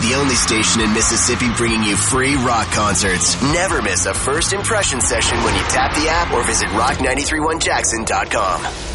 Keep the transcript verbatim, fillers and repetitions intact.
the only station in Mississippi bringing you free rock concerts. Never miss a first impression session when you tap the app or visit rock nine three one jackson dot com.